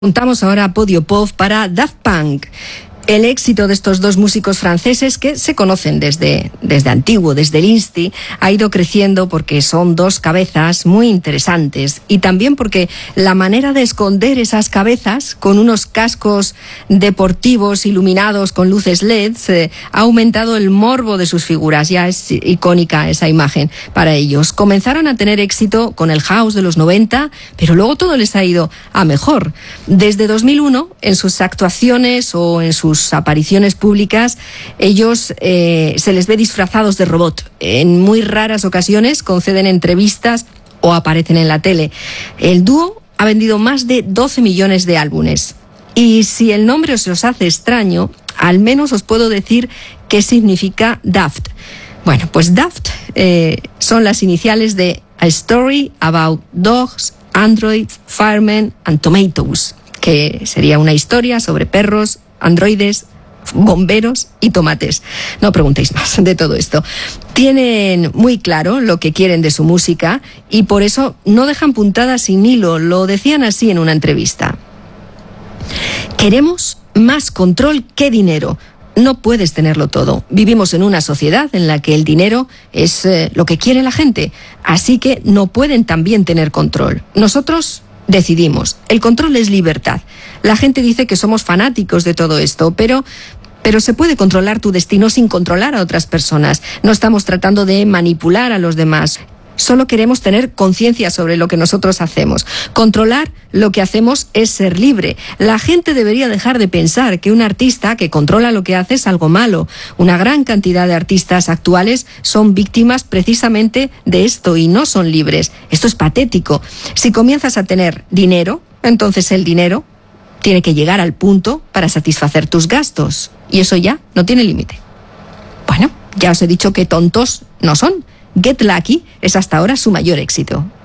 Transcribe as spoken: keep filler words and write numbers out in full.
Juntamos ahora a Podio Pop para Daft Punk. El éxito de estos dos músicos franceses, que se conocen desde, desde antiguo, desde el Insti, ha ido creciendo porque son dos cabezas muy interesantes y también porque la manera de esconder esas cabezas con unos cascos deportivos iluminados con luces L E Ds eh, ha aumentado el morbo de sus figuras. Ya es icónica esa imagen para ellos. Comenzaron a tener éxito con el house de los noventa, pero luego todo les ha ido a mejor. Desde dos mil uno, en sus actuaciones o en sus apariciones públicas, ellos eh, se les ve disfrazados de robot. En muy raras ocasiones conceden entrevistas o aparecen en la tele. El dúo ha vendido más de doce millones de álbumes. Y si el nombre se os hace extraño, al menos os puedo decir qué significa Daft. Bueno, pues Daft eh, son las iniciales de A Story About Dogs, Androids, Firemen and Tomatoes, que sería una historia sobre perros, androides, bomberos y tomates. No preguntéis más de todo esto. Tienen muy claro lo que quieren de su música y por eso no dejan puntadas sin hilo. Lo decían así en una entrevista. Queremos más control que dinero. No puedes tenerlo todo. Vivimos en una sociedad en la que el dinero es eh, lo que quiere la gente. Así que no pueden también tener control. Nosotros decidimos. El control es libertad. La gente dice que somos fanáticos de todo esto, pero, pero se puede controlar tu destino sin controlar a otras personas. No estamos tratando de manipular a los demás. Solo queremos tener conciencia sobre lo que nosotros hacemos. Controlar lo que hacemos es ser libre. La gente debería dejar de pensar que un artista que controla lo que hace es algo malo. Una gran cantidad de artistas actuales son víctimas precisamente de esto y no son libres. Esto es patético. Si comienzas a tener dinero, entonces el dinero tiene que llegar al punto para satisfacer tus gastos. Y eso ya no tiene límite. Bueno, ya os he dicho que tontos no son. Get Lucky es hasta ahora su mayor éxito.